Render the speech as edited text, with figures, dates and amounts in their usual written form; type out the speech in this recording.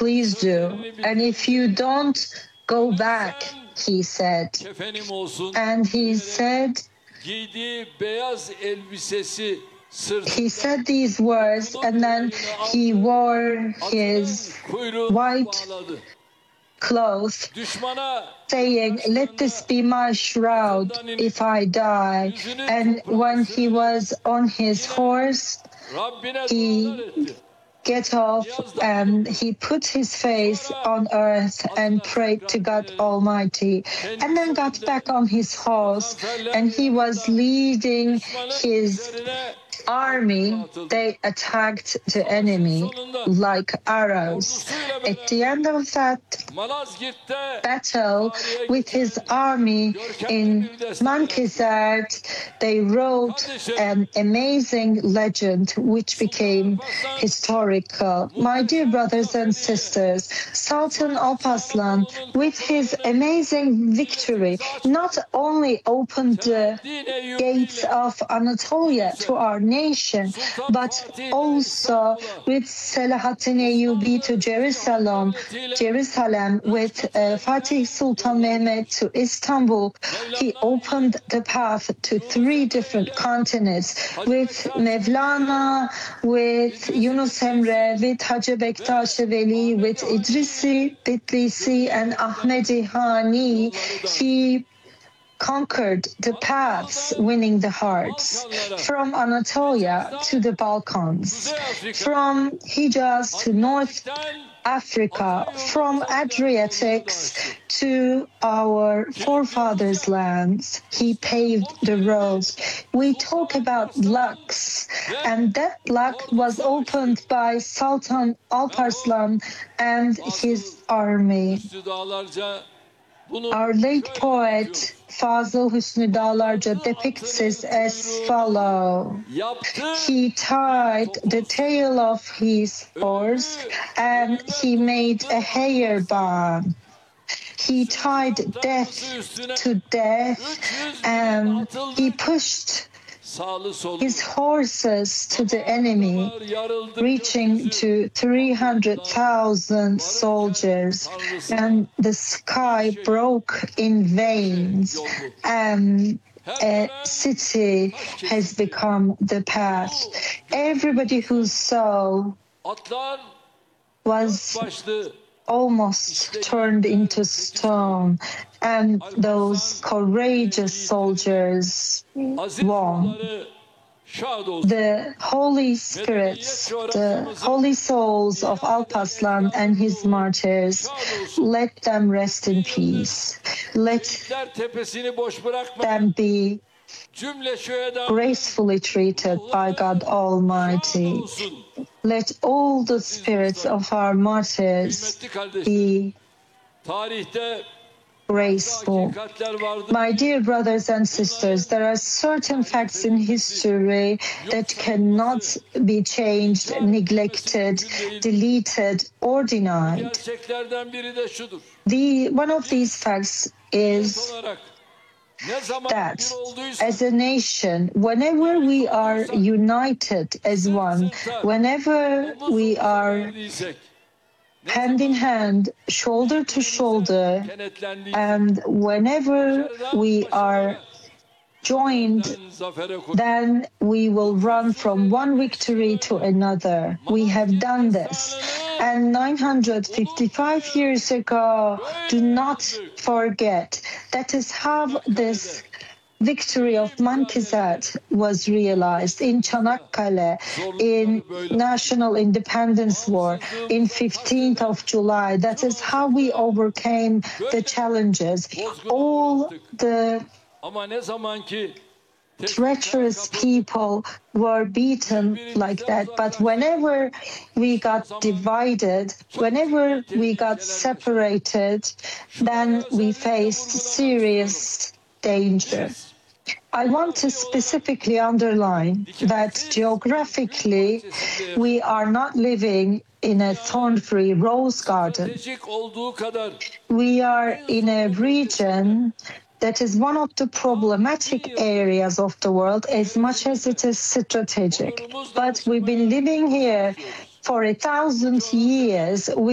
please do. And if you don't, go back, he said. kefenim olsun. And he said, Giydiği beyaz elbisesi he said these words, and then he wore his white clothes, saying, "Let this be my shroud if I die." And when he was on his horse, he get off and he put his face on earth and prayed to God Almighty, and then got back on his horse, and he was leading his army. They attacked the enemy like arrows. At the end of that battle with his army in Mankizart, they wrote an amazing legend which became historical. My dear brothers and sisters, Sultan Alparslan, with his amazing victory, not only opened the gates of Anatolia to our nation, but also with Selahaddin Eyyubi to Jerusalem, with Fatih Sultan Mehmet to Istanbul. He opened the path to 3 different continents with Mevlana, with Yunus Emre, with Hacı Bektaş Veli, with Idrisi, Bitlisi, and Ahmedi Hani. He conquered the paths, winning the hearts, from Anatolia to the Balkans, from Hijaz to North Africa, from Adriatics to our forefathers' lands. He paved the roads. We talk about lucks, and that luck was opened by Sultan Alparslan and his army. Our late poet Fazıl Hüsnü Dağlarca depicts it as follow. He tied the tail of his horse and he made a hairband. He tied death to death and he pushed his horses to the enemy, reaching to 300,000 soldiers, and the sky broke in veins, and a city has become the path. Everybody who saw was almost turned into stone, and those courageous soldiers won. The holy spirits, the holy souls of Alparslan and his martyrs, let them rest in peace. Let them be gracefully treated by God Almighty. Let all the spirits of our martyrs be graceful. My dear brothers and sisters, there are certain facts in history that cannot be changed, neglected, deleted, or denied. One of these facts is that as a nation, whenever we are united as one, whenever we are hand in hand, shoulder to shoulder, and whenever we are joined, then we will run from one victory to another. We have done this. And 955 years ago, do not forget, that is how this victory of Mankizat was realized in Çanakkale, in National Independence War, in 15th of July. That is how we overcame the challenges. All the treacherous people were beaten like that. But whenever we got divided, whenever we got separated, then we faced serious danger. I want to specifically underline that geographically, we are not living in a thorn-free rose garden. We are in a region that is one of the problematic areas of the world as much as it is strategic. But we've been living here for 1,000 years.